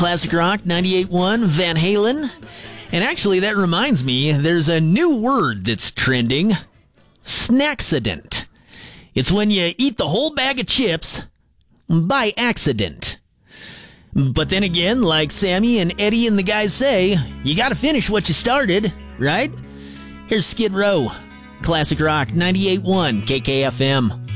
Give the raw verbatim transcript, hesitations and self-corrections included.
Classic Rock ninety-eight point one, Van Halen. And actually, that reminds me, there's a new word that's trending. Snacksident. It's when you eat the whole bag of chips by accident. But then again, like Sammy and Eddie and the guys say, you gotta finish what you started, right? Here's Skid Row. Classic Rock ninety-eight point one, K K F M.